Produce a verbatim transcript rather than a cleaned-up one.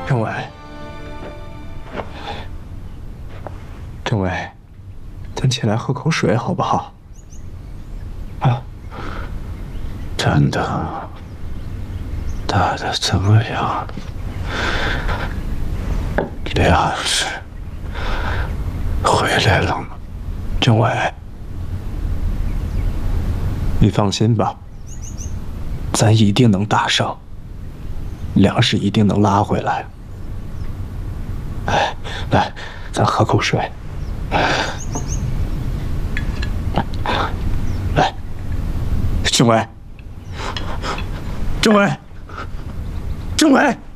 政委，政委，咱起来喝口水好不好？啊， 真的，打的怎么样？粮食回来了吗？ 政委，你放心吧，咱一定能打胜，粮食一定能拉回来。哎，来，咱喝口水。来，政委，政委，政委。